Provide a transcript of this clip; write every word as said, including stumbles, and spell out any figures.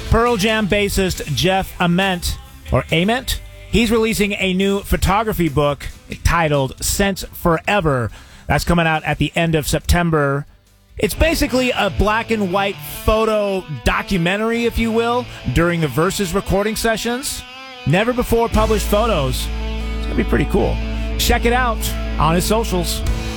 Pearl Jam bassist Jeff Ament, or Ament, he's releasing a new photography book titled Since Forever. That's coming out at the end of September. It's basically a black and white photo documentary, if you will, during the Versus recording sessions. Never before published photos. It's going to be pretty cool. Check it out on his socials.